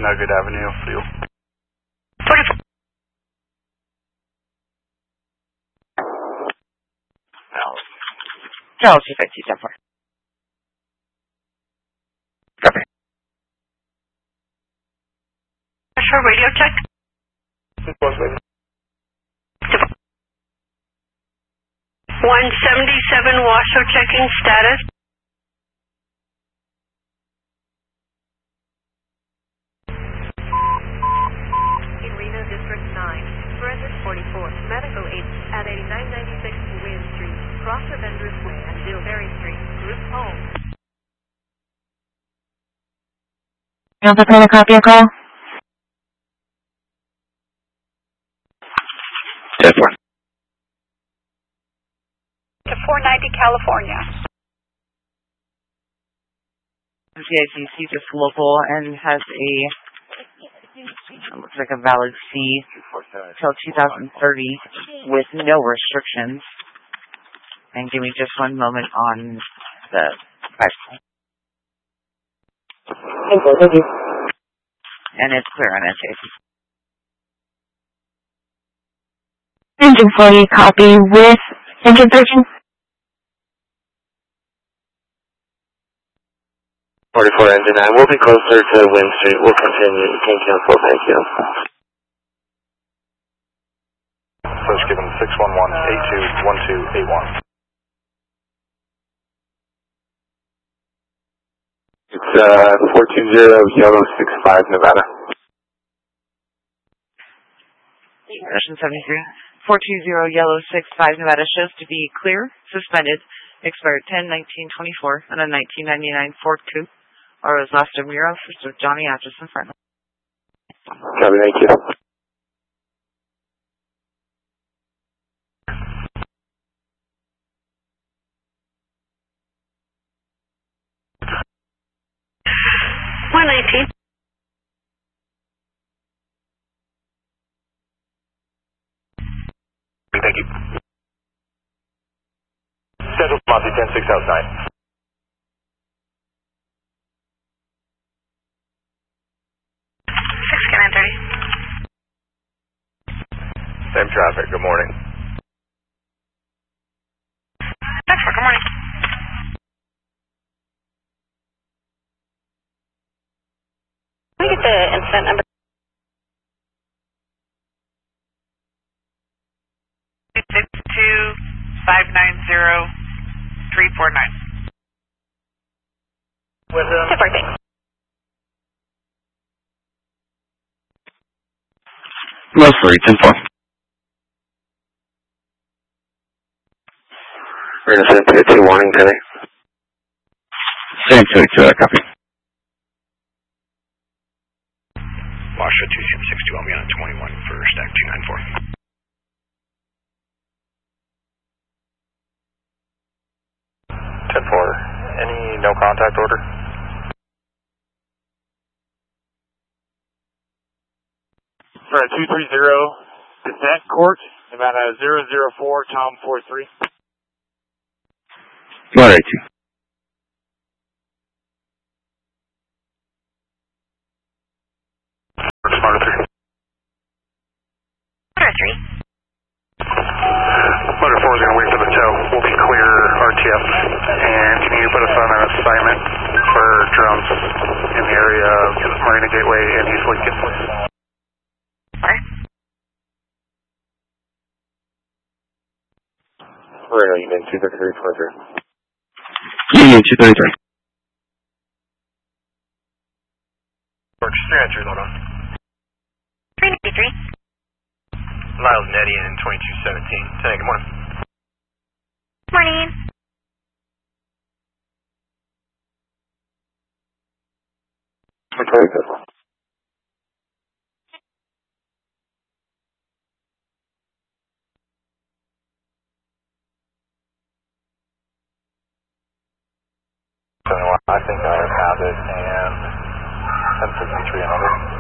Nugget Avenue, fuel. 44. Galaxy 5 4. Copy. Sure, radio check. 177 Washoe checking status. In Reno District 9, Forensic 44, Medical 8 at 8996 Wynn Street, Cross Vendors Way and Dillberry Street, Group Home. Delta Panda, copy a call. 10-4. To 490 California. CICC is local and has looks like a valid fee till 2030 with no restrictions. And give me just one moment on the bicycle. Thank you. And it's clear on SAC. Engine 40, copy with engine 13. 44 engine 9. We'll be closer to Wynn Street. We'll continue. You can cancel. Thank you. First given 611-821281. It's 420 Yellow 65 Nevada. Russian 73. 420 Yellow 65 Nevada shows to be clear, suspended, expired 10/19/24 on a 1999 Ford Coupe. Or was last of Muro, first with Johnny Atchison friendly. Copy, thank you. Thank you. Scheduled Monty 10-6 outside. Same traffic. Good morning. Good morning. Can we get the incident number? 262-590-349. Happy birthday. Mostly 10-4. We're going to send POT warning today. Same 22, copy. Washoe 2762, I'll be on 21 for stack 294. Any no contact order? For a 230 Descent Court, about a 004 Tom 43. 182. Motor 4 is going to wait for the tow. We'll be clear RTF. And can you put us on an assignment for drones in the area of Marina Gateway and East Lincoln, please? We're going to Union 233. Union 233. George, 393, hold on. 393. Lyles Nettie in 2217. Good morning. Morning. Okay, good. I think I have it, and 1063 another.